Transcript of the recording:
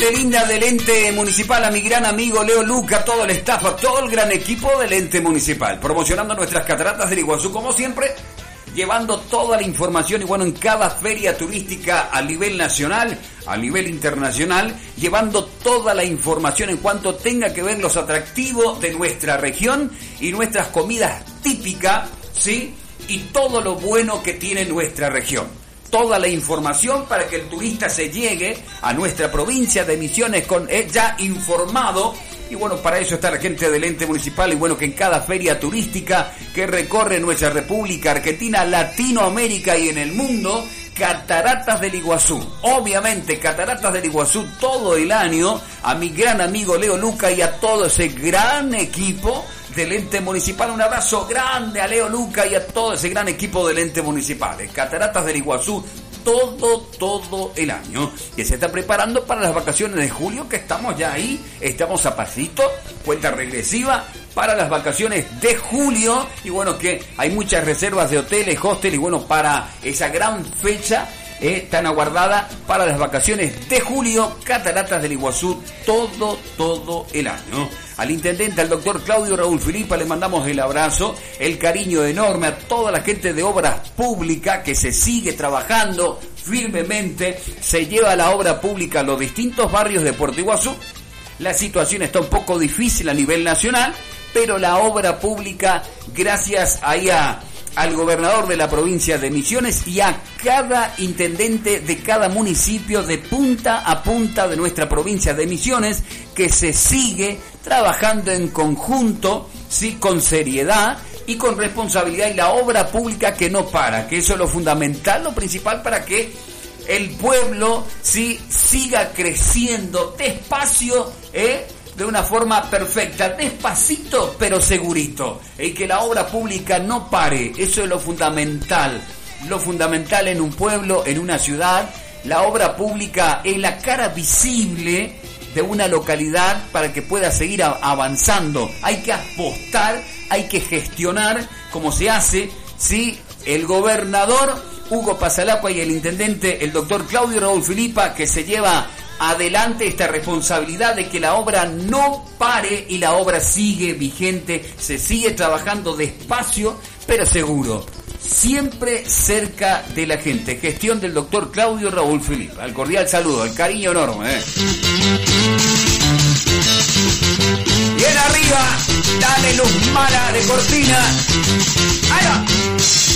Gente linda del ente municipal, a mi gran amigo Leo Luca, todo el staff, a todo el gran equipo del ente municipal, promocionando nuestras cataratas del Iguazú, como siempre, llevando toda la información y bueno, en cada feria turística a nivel nacional, a nivel internacional, llevando toda la información en cuanto tenga que ver los atractivos de nuestra región y nuestras comidas típicas, ¿sí? Y todo lo bueno que tiene nuestra región. Toda la información para que el turista se llegue a nuestra provincia de Misiones con ya informado. Y bueno, para eso está la gente del ente municipal. Y bueno, que en cada feria turística que recorre nuestra República Argentina, Latinoamérica y en el mundo, Cataratas del Iguazú. Obviamente, Cataratas del Iguazú todo el año. A mi gran amigo Leo Luca y a todo ese gran equipo del ente municipal. Un abrazo grande a Leo Luca y a todo ese gran equipo del ente municipal. Cataratas del Iguazú todo el año, que se está preparando para las vacaciones de julio, que estamos ya ahí, estamos a pasito, cuenta regresiva para las vacaciones de julio, y bueno, que hay muchas reservas de hoteles, hostel, y bueno, para esa gran fecha tan aguardada para las vacaciones de julio, Cataratas del Iguazú todo el año. Al intendente, al doctor Claudio Raúl Filipa, le mandamos el abrazo, el cariño enorme a toda la gente de obras públicas que se sigue trabajando firmemente, se lleva la obra pública a los distintos barrios de Puerto Iguazú. La situación está un poco difícil a nivel nacional, pero la obra pública, gracias al gobernador de la provincia de Misiones y a cada intendente de cada municipio de punta a punta de nuestra provincia de Misiones, que se sigue trabajando en conjunto, sí, con seriedad y con responsabilidad, y la obra pública que no para, que eso es lo fundamental, lo principal para que el pueblo sí siga creciendo despacio, de una forma perfecta, despacito pero segurito, y que la obra pública no pare. Eso es lo fundamental en un pueblo, en una ciudad. La obra pública es la cara visible de una localidad para que pueda seguir avanzando. Hay que apostar, hay que gestionar como se hace, ¿sí? El gobernador Hugo Pasalacqua y el intendente, el doctor Claudio Raúl Filipa, que se lleva adelante esta responsabilidad de que la obra no pare y la obra sigue vigente, se sigue trabajando despacio pero seguro, siempre cerca de la gente. Gestión del doctor Claudio Raúl Filipa. El cordial saludo, el cariño enorme. Bien arriba, dale luz mala de cortina. ¡Ahí va!